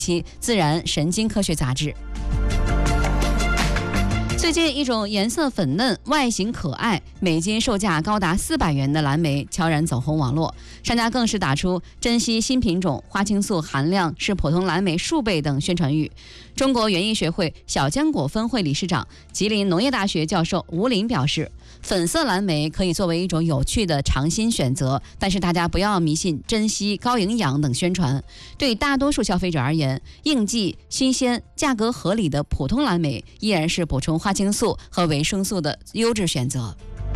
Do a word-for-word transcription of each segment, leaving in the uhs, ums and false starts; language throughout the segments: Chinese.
其自然神经科学杂志。最近，一种颜色粉嫩、外形可爱、每斤售价高达四百元的蓝莓悄然走红网络，商家更是打出珍惜新品种、花青素含量是普通蓝莓数倍等宣传语。中国园艺学会小浆果分会理事长、吉林农业大学教授吴林表示，粉色蓝莓可以作为一种有趣的尝新选择，但是大家不要迷信珍惜、高营养等宣传。对大多数消费者而言，应季、新鲜、价格合理的普通蓝莓依然是补充花青素和维生素的优质选择。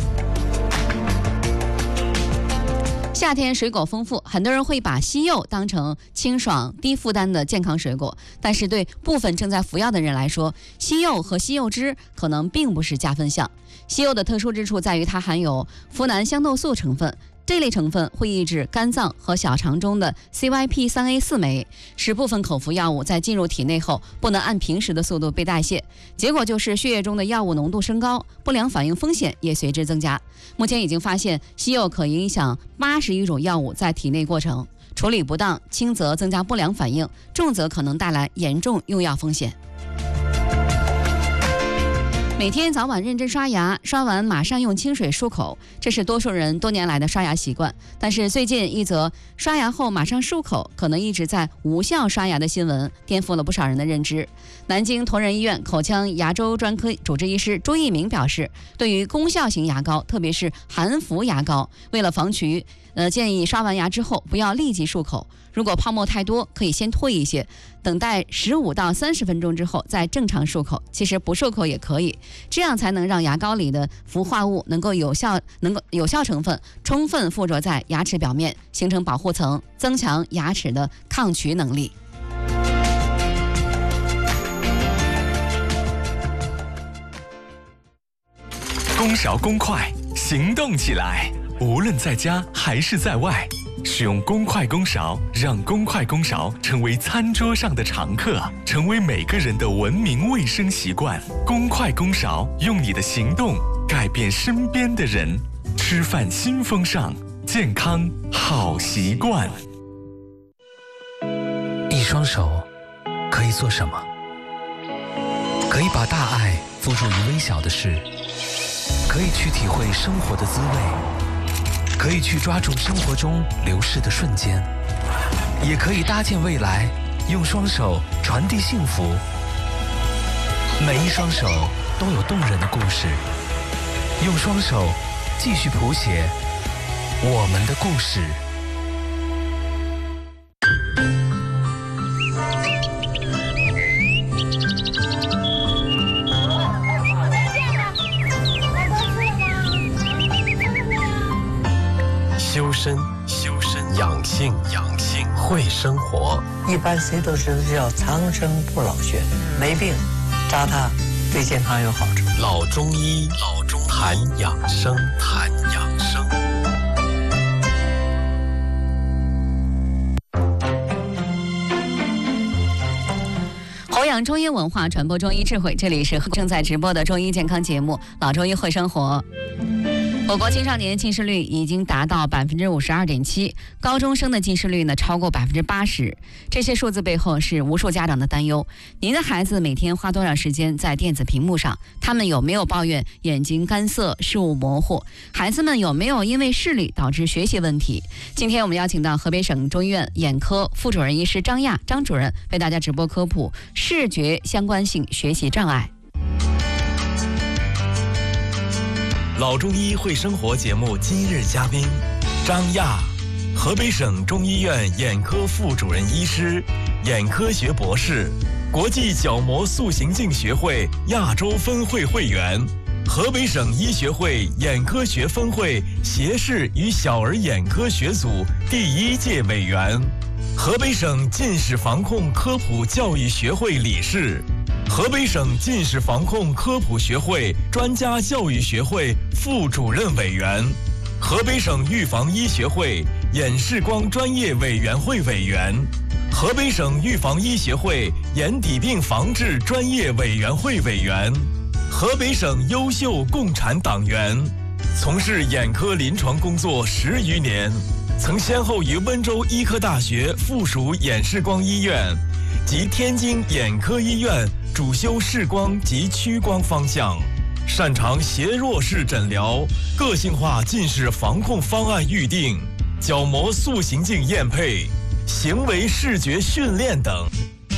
夏天水果丰富，很多人会把西柚当成清爽低负担的健康水果，但是对部分正在服药的人来说，西柚和西柚汁可能并不是加分项。西柚的特殊之处在于它含有呋喃香豆素成分，这类成分会抑制肝脏和小肠中的 C Y P 三 A 四 酶，使部分口服药物在进入体内后不能按平时的速度被代谢，结果就是血液中的药物浓度升高，不良反应风险也随之增加。目前已经发现西柚可影响八十余种药物在体内过程，处理不当，轻则增加不良反应，重则可能带来严重用药风险。每天早晚认真刷牙，刷完马上用清水漱口，这是多数人多年来的刷牙习惯。但是最近一则刷牙后马上漱口可能一直在无效刷牙的新闻，颠覆了不少人的认知。南京同仁医院口腔牙周专科主治医师朱一鸣表示，对于功效型牙膏，特别是含氟牙膏，为了防龋，呃，建议刷完牙之后不要立即漱口，如果泡沫太多，可以先退一些，等待十五到三十分钟之后再正常漱口。其实不漱口也可以，这样才能让牙膏里的氟化物能够有效能够有效成分充分附着在牙齿表面，形成保护层，增强牙齿的抗龋能力。 公勺公筷，行动起来！无论在家还是在外，使用公筷公勺，让公筷公勺成为餐桌上的常客，成为每个人的文明卫生习惯。公筷公勺，用你的行动改变身边的人。吃饭新风尚，健康好习惯。 一双手可以做什么？可以把大爱付诸于微小的事，可以去体会生活的滋味，可以去抓住生活中流逝的瞬间，也可以搭建未来，用双手传递幸福。每一双手都有动人的故事，用双手继续谱写我们的故事。 修身，修身；养性，养性；会生活。 一般谁都知道叫长生不老穴，没病扎它对健康有好处。 老中医，老中医谈养生，谈养生。 弘扬中医文化，传播中医智慧，这里是正在直播的中医健康节目《老中医会生活》。我国青少年近视率已经达到百分之五十二点七，高中生的近视率呢超过百分之八十。这些数字背后是无数家长的担忧。您的孩子每天花多少时间在电子屏幕上？他们有没有抱怨眼睛干涩、视物模糊？孩子们有没有因为视力导致学习问题？今天我们邀请到河北省中医院眼科副主任医师张亚张主任为大家直播科普视觉相关性学习障碍。 老中医会生活节目今日嘉宾张亚，河北省中医院眼科副主任医师，眼科学博士，国际角膜塑形镜学会亚洲分会会员，河北省医学会眼科学分会斜视与小儿眼科学组第一届委员，河北省近视防控科普教育学会理事，河北省近视防控科普学会专家教育学会副主任委员，河北省预防医学会眼视光专业委员会委员，河北省预防医学会眼底病防治专业委员会委员，河北省优秀共产党员，从事眼科临床工作十余年，曾先后于温州医科大学附属眼视光医院、 及天津眼科医院主修视光及屈光方向，擅长斜弱视诊疗、个性化近视防控方案预定、角膜塑形镜验配、行为视觉训练等。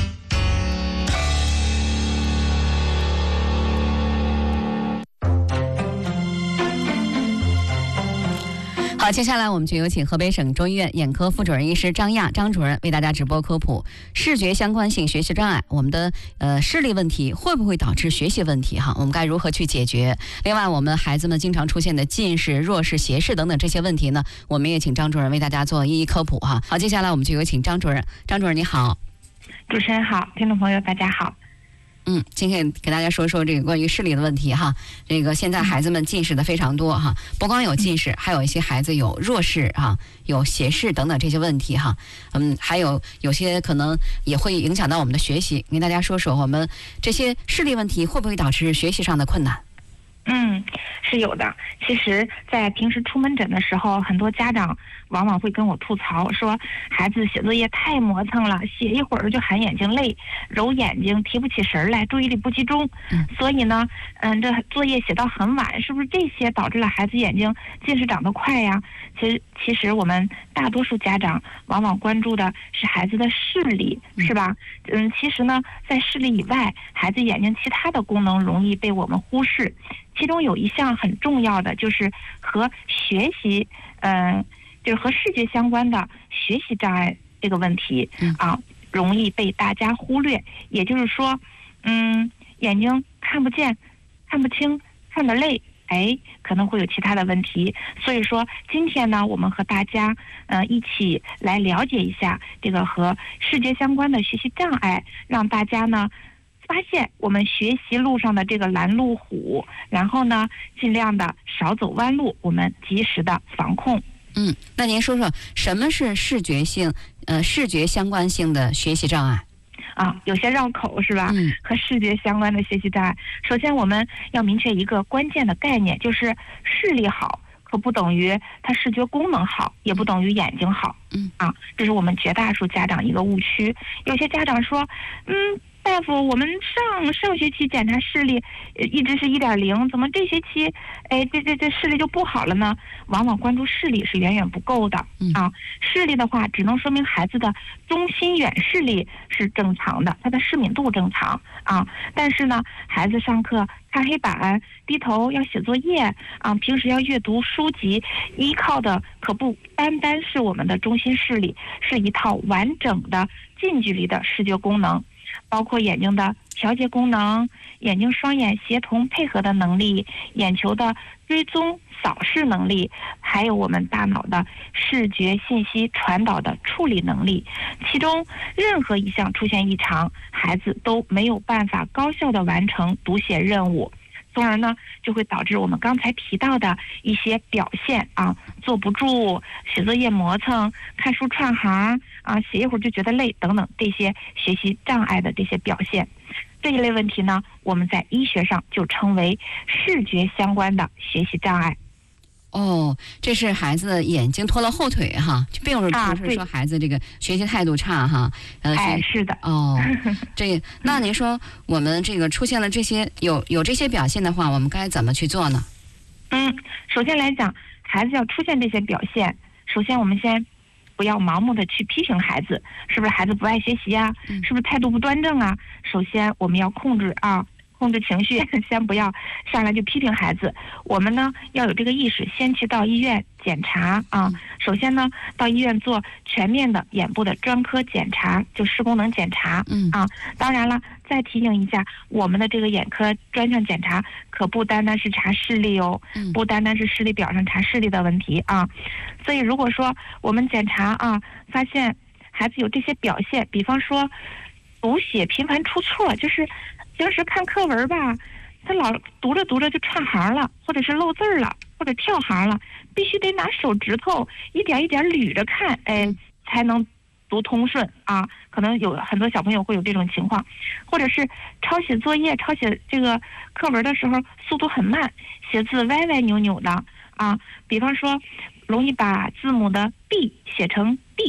好，接下来我们就有请河北省中医院眼科副主任医师张亚张主任为大家直播科普视觉相关性学习障碍，我们的呃视力问题会不会导致学习问题哈？我们该如何去解决？另外，我们孩子们经常出现的近视、弱视、斜视等等这些问题呢，我们也请张主任为大家做一一科普哈。好，接下来我们就有请张主任。张主任你好。 主持人好，听众朋友大家好。 嗯，今天给大家说说这个关于视力的问题哈。这个现在孩子们近视的非常多哈，不光有近视，还有一些孩子有弱视哈，有斜视等等这些问题哈。嗯，还有有些可能也会影响到我们的学习。跟大家说说我们这些视力问题会不会导致学习上的困难？ 嗯，是有的。其实，在平时出门诊的时候，很多家长往往会跟我吐槽说，孩子写作业太磨蹭了，写一会儿就喊眼睛累，揉眼睛提不起神来，注意力不集中。嗯，所以呢，嗯，这作业写到很晚，是不是这些导致了孩子眼睛近视长得快呀？其实，其实我们大多数家长往往关注的是孩子的视力，是吧？嗯，其实呢，在视力以外，孩子眼睛其他的功能容易被我们忽视。其中有一项很重要的，就是和学习，嗯、呃，就是和视觉相关的学习障碍这个问题啊，容易被大家忽略。也就是说，嗯，眼睛看不见、看不清、看得累，哎，可能会有其他的问题。所以说，今天呢，我们和大家，呃，一起来了解一下这个和视觉相关的学习障碍，让大家呢发现我们学习路上的这个拦路虎，然后呢，尽量的少走弯路，我们及时的防控。 嗯，那您说说什么是视觉性呃视觉相关性的学习障碍？ 啊，有些绕口是吧？ 嗯， 和视觉相关的学习障碍，首先我们要明确一个关键的概念，就是视力好可不等于它视觉功能好，也不等于眼睛好。 嗯， 啊，这是我们绝大多数家长一个误区。有些家长说，嗯。大夫，我们上上学期检查视力，呃，一直是一点零，怎么这学期，哎，这这这视力就不好了呢？往往关注视力是远远不够的啊。视力的话，只能说明孩子的中心远视力是正常的，他的视敏度正常啊。但是呢，孩子上课看黑板、低头要写作业啊，平时要阅读书籍，依靠的可不单单是我们的中心视力，是一套完整的近距离的视觉功能。包括眼睛的调节功能、眼睛双眼协同配合的能力、眼球的追踪扫视能力，还有我们大脑的视觉信息传导的处理能力。其中任何一项出现异常，孩子都没有办法高效地完成读写任务，从而呢就会导致我们刚才提到的一些表现啊，坐不住、写作业磨蹭、看书串行啊，写一会儿就觉得累等等这些学习障碍的这些表现。这一类问题呢，我们在医学上就称为视觉相关的学习障碍。 哦，这是孩子眼睛拖了后腿哈，并不是不是说孩子这个学习态度差哈。 呃，哎，是的。 哦，这那您说我们这个出现了这些有有这些表现的话，我们该怎么去做呢？ 嗯，首先来讲，孩子要出现这些表现，首先我们先不要盲目的去批评孩子，是不是孩子不爱学习啊？嗯、是不是态度不端正啊？首先我们要控制啊。控制情绪，先不要上来就批评孩子。我们呢要有这个意识，先去到医院检查啊。首先呢，到医院做全面的眼部的专科检查，就视功能检查。嗯啊，当然了，再提醒一下，我们的这个眼科专项检查可不单单是查视力哦，不单单是视力表上查视力的问题啊。所以如果说我们检查啊，发现孩子有这些表现，比方说读写频繁出错，就是平时看课文吧，他老读着读着就串行了，或者是漏字了，或者跳行了，必须得拿手指头一点一点捋着看，哎，才能读通顺啊。可能有很多小朋友会有这种情况，或者是抄写作业、抄写这个课文的时候速度很慢，写字歪歪扭扭的啊。比方说，容易把字母的 b 写成 d，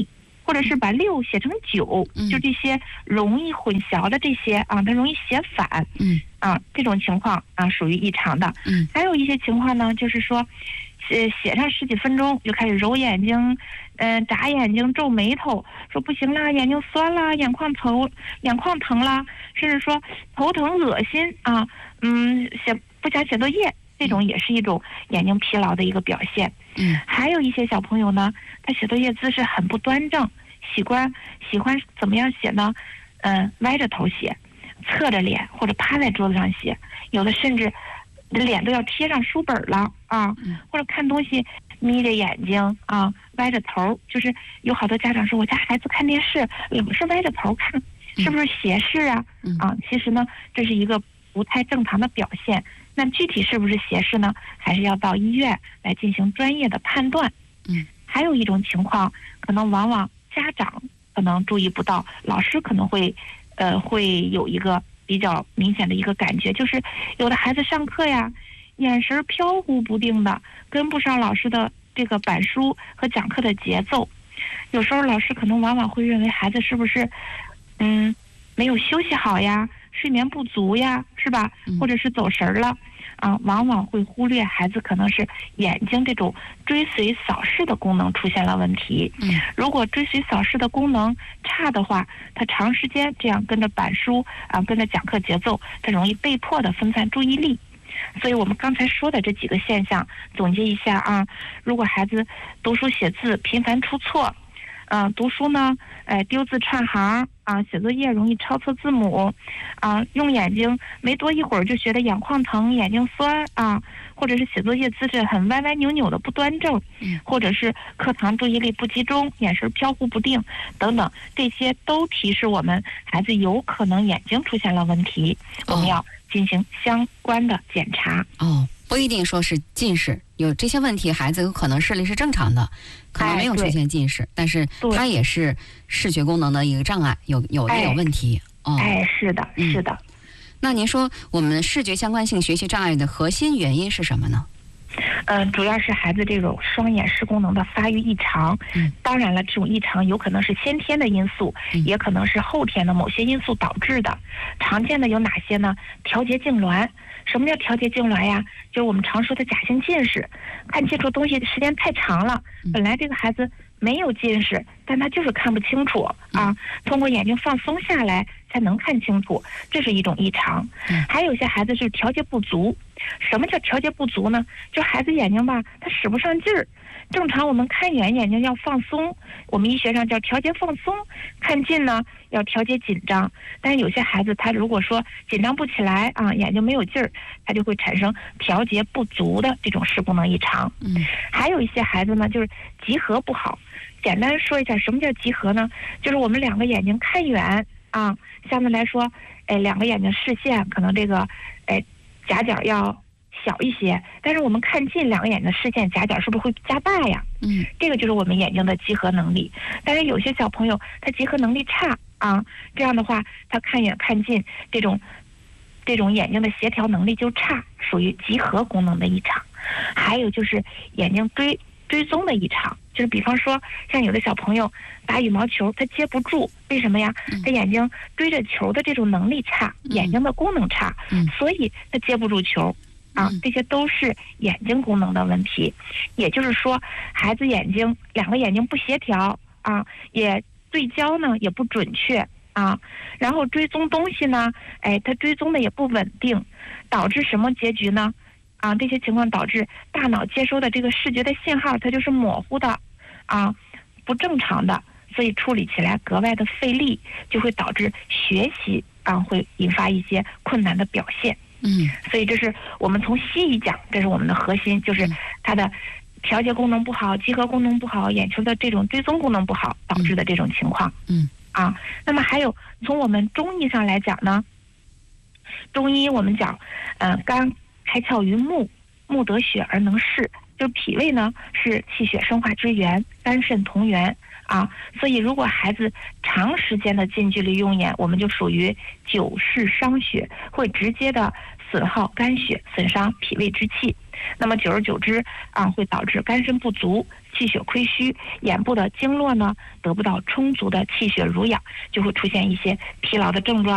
或者是把六写成九， 嗯、 就这些容易混淆的这些啊，它容易写反， 嗯啊，这种情况啊属于异常的。 嗯， 还有一些情况呢，就是说，呃，写上十几分钟就开始揉眼睛，嗯、呃，眨眼睛、皱眉头，说不行啦，眼睛酸啦，眼眶头眼眶疼啦，甚至说头疼、恶心啊，嗯，写不想写作业。这种也是一种眼睛疲劳的一个表现。 嗯， 还有一些小朋友呢，他写作业姿势很不端正，喜欢喜欢怎么样写呢？嗯、呃，歪着头写，侧着脸或者趴在桌子上写，有的甚至脸都要贴上书本了啊，或者看东西眯着眼睛啊，歪着头。就是有好多家长说，我家孩子看电视老是歪着头看，是不是斜视啊？啊，其实呢，这是一个不太正常的表现。那具体是不是斜视呢？还是要到医院来进行专业的判断。 嗯， 还有一种情况，可能往往家长可能注意不到，老师可能会，呃，会有一个比较明显的一个感觉，就是有的孩子上课呀，眼神飘忽不定的，跟不上老师的这个板书和讲课的节奏。有时候老师可能往往会认为孩子是不是，嗯，没有休息好呀，睡眠不足呀，是吧？或者是走神了。啊，往往会忽略孩子可能是眼睛这种追随扫视的功能出现了问题。 嗯， 如果追随扫视的功能差的话，他长时间这样跟着板书啊，跟着讲课节奏，他容易被迫的分散注意力。所以我们刚才说的这几个现象，总结一下啊，如果孩子读书写字频繁出错，嗯、呃，读书呢，哎，丢字串行啊，写作业容易抄错字母，啊，用眼睛没多一会儿就觉得眼眶疼、眼睛酸啊，或者是写作业姿势很歪歪扭扭的不端正，或者是课堂注意力不集中、眼神飘忽不定等等，这些都提示我们孩子有可能眼睛出现了问题，我们要进行相关的检查。 哦，不一定说是近视，有这些问题，孩子有可能视力是正常的，可能没有出现近视，哎、但是它也是视觉功能的一个障碍，有有也有问题。 哦，哎，是的，是的。嗯、 那您说，我们视觉相关性学习障碍的核心原因是什么呢？ 嗯、呃，主要是孩子这种双眼视功能的发育异常。嗯，当然了，这种异常有可能是先天的因素，嗯、也可能是后天的某些因素导致的。常见的有哪些呢？调节痉挛。什么叫调节痉挛呀？就是我们常说的假性近视，看清楚东西的时间太长了。本来这个孩子没有近视，但他就是看不清楚啊。通过眼睛放松下来才能看清楚，这是一种异常。还有些孩子是调节不足。什么叫调节不足呢？就孩子眼睛吧，他使不上劲儿。正常我们看远眼睛要放松，我们医学上叫调节放松；看近呢要调节紧张。但是有些孩子他如果说紧张不起来啊，眼睛没有劲儿，他就会产生调节不足的这种视功能异常。嗯，还有一些孩子呢，就是集合不好。简单说一下什么叫集合呢？就是我们两个眼睛看远啊，相对来说，哎，两个眼睛视线可能这个，哎，夹角要小一些，但是我们看近两个眼睛视线夹角是不是会加大呀？嗯，这个就是我们眼睛的集合能力。但是有些小朋友他集合能力差啊，这样的话他看远看近这种这种眼睛的协调能力就差，属于集合功能的异常。还有就是眼睛追追踪的异常，就是比方说像有的小朋友打羽毛球他接不住，为什么呀？他眼睛追着球的这种能力差，眼睛的功能差，所以他接不住球。啊，这些都是眼睛功能的问题，也就是说，孩子眼睛两个眼睛不协调啊，也对焦呢也不准确啊，然后追踪东西呢，哎，他追踪的也不稳定，导致什么结局呢？啊，这些情况导致大脑接收的这个视觉的信号它就是模糊的，啊，不正常的，所以处理起来格外的费力，就会导致学习啊会引发一些困难的表现。嗯，所以这是我们从西医讲，这是我们的核心，就是它的调节功能不好、集合功能不好、眼球的这种追踪功能不好导致的这种情况。嗯，啊，那么还有从我们中医上来讲呢，中医我们讲，呃，肝开窍于目，目得血而能视，就是脾胃呢是气血生化之源，肝肾同源。啊，所以如果孩子长时间的近距离用眼，我们就属于久视伤血，会直接的损耗肝血，损伤脾胃之气。那么久而久之啊，会导致肝肾不足、气血亏虚，眼部的经络呢得不到充足的气血濡养，就会出现一些疲劳的症状。